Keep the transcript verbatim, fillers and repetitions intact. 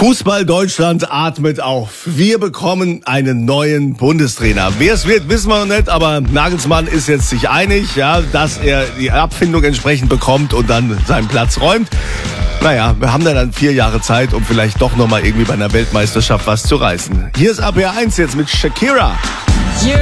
Fußball Deutschland atmet auf. Wir bekommen einen neuen Bundestrainer. Wer es wird, wissen wir noch nicht, aber Nagelsmann ist jetzt sich einig, ja, dass er die Abfindung entsprechend bekommt und dann seinen Platz räumt. Naja, wir haben da dann vier Jahre Zeit, um vielleicht doch nochmal irgendwie bei einer Weltmeisterschaft was zu reißen. Hier ist A P R eins jetzt mit Shakira.